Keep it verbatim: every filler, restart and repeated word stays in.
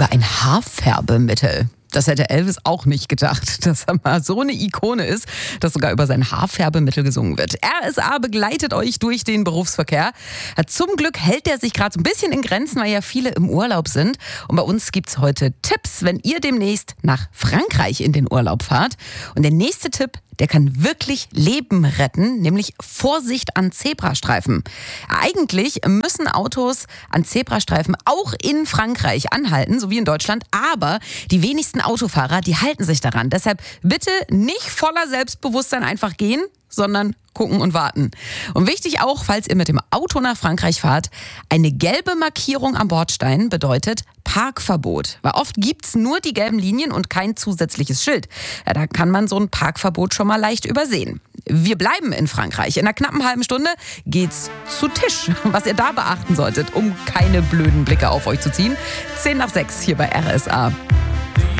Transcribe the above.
über ein Haarfärbemittel. Das hätte Elvis auch nicht gedacht, dass er mal so eine Ikone ist, dass sogar über sein Haarfärbemittel gesungen wird. R S A begleitet euch durch den Berufsverkehr. Zum Glück hält er sich gerade so ein bisschen in Grenzen, weil ja viele im Urlaub sind. Und bei uns gibt's heute Tipps, wenn ihr demnächst nach Frankreich in den Urlaub fahrt. Und der nächste Tipp, der kann wirklich Leben retten, nämlich Vorsicht an Zebrastreifen. Eigentlich müssen Autos an Zebrastreifen auch in Frankreich anhalten, so wie in Deutschland, aber die wenigsten Autofahrer, die halten sich daran. Deshalb bitte nicht voller Selbstbewusstsein einfach gehen, sondern gucken und warten. Und wichtig auch, falls ihr mit dem Auto nach Frankreich fahrt, eine gelbe Markierung am Bordstein bedeutet Parkverbot. Weil oft gibt's nur die gelben Linien und kein zusätzliches Schild. Ja, da kann man so ein Parkverbot schon mal leicht übersehen. Wir bleiben in Frankreich. In einer knappen halben Stunde geht's zu Tisch. Was ihr da beachten solltet, um keine blöden Blicke auf euch zu ziehen. zehn nach sechs hier bei R S A.